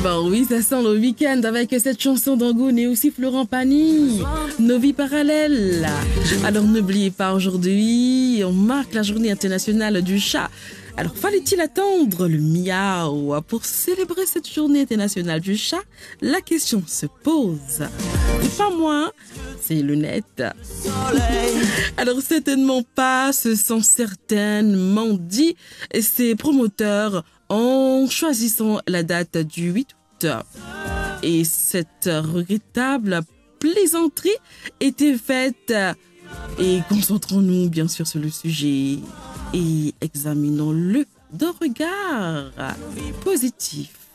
Bon oui, ça sent le week-end avec cette chanson d'Angoune et aussi Florent Pagny, Nos vies parallèles. Alors n'oubliez pas, aujourd'hui, on marque la journée internationale du chat. Alors fallait-il attendre le miaou pour célébrer cette journée internationale du chat? La question se pose. C'est pas moi, c'est le net. Alors certainement pas, ce sont certainement dit ces promoteurs en choisissant la date du 8 août. Et cette regrettable plaisanterie était faite. Et concentrons-nous bien sûr sur le sujet et examinons-le d'un regard positif.